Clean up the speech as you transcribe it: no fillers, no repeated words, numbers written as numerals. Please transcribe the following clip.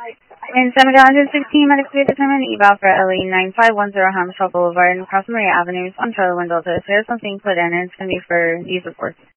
In San Miguel 116, medically determined eval for LE 9510 Hamshall Boulevard and across Maria Avenues on Charlie 1 Delta. If there's something put in, it's going to be for these reports.